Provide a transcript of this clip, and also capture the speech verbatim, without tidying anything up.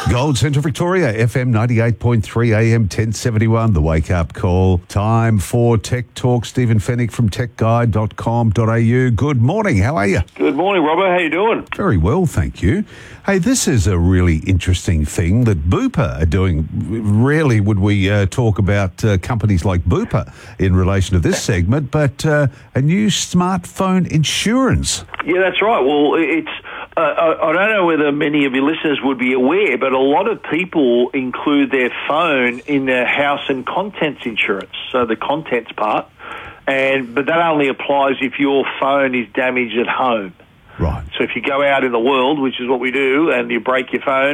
Gold Central Victoria, F M ninety-eight point three, A M ten seventy-one, the wake-up call. Time for Tech Talk. Stephen Fennick from tech guide dot com dot a u. Good morning, how are you? Good morning, Robert. How you doing? Very well, thank you. Hey, this is a really interesting thing that Bupa are doing. Rarely would we uh, talk about uh, companies like Bupa in relation to this segment, but uh, a new smartphone insurance. Yeah, that's right. Well, it's... Uh, I, I don't know whether many of your listeners would be aware, but a lot of people include their phone in their house and contents insurance, so the contents part, and but that only applies if your phone is damaged at home. Right. So if you go out in the world, which is what we do, and you break your phone,